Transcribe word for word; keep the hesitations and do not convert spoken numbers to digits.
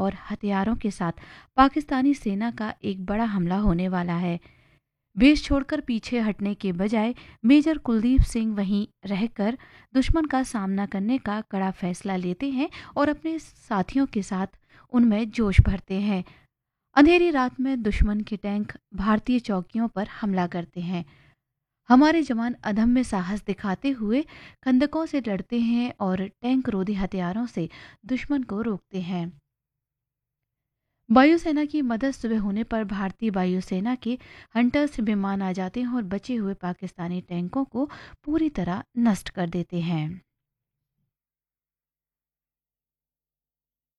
और हथियारों के साथ पाकिस्तानी सेना का एक बड़ा हमला होने वाला है। बेस छोड़कर पीछे हटने के बजाय मेजर कुलदीप सिंह वहीं रहकर दुश्मन का सामना करने का कड़ा फैसला लेते हैं और अपने साथियों के साथ उनमें जोश भरते हैं। अंधेरी रात में दुश्मन के टैंक भारतीय चौकियों पर हमला करते हैं। हमारे जवान अदम्य साहस दिखाते हुए खंदकों से लड़ते हैं और टैंक रोधी हथियारों से दुश्मन को रोकते हैं। वायुसेना की मदद सुबह होने पर भारतीय वायुसेना के हंटर्स विमान आ जाते हैं और बचे हुए पाकिस्तानी टैंकों को पूरी तरह नष्ट कर देते हैं।